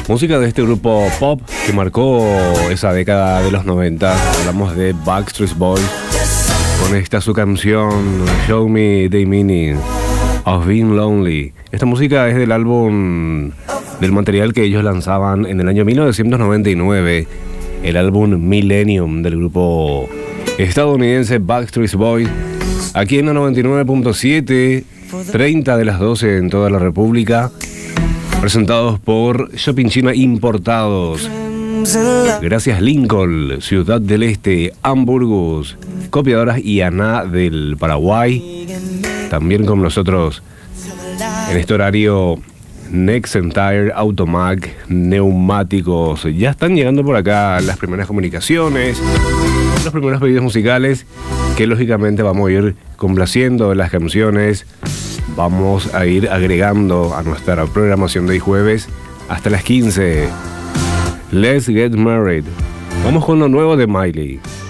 Música de este grupo pop que marcó esa década de los 90. Hablamos de Backstreet Boys con esta su canción Show Me the Meaning of Being Lonely. Esta música es del álbum, del material que ellos lanzaban en el año 1999, el álbum Millennium del grupo estadounidense Backstreet Boys. Aquí en la 99.7, 30 de las 12 en toda la República. Presentados por Shopping China Importados. Gracias Lincoln, Ciudad del Este, Hamburgus, Copiadoras y Aná del Paraguay. También con nosotros en este horario Next Tire, Automac, Neumáticos. Ya están llegando por acá las primeras comunicaciones, los primeros pedidos musicales que lógicamente vamos a ir complaciendo las canciones. Vamos a ir agregando a nuestra programación de hoy jueves hasta las 15. Let's Get Married. Vamos con lo nuevo de Miley.